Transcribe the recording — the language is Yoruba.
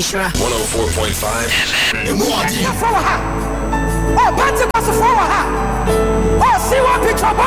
Nhyira 104.5 Oh, Pentecost for her. Oh, see what picture.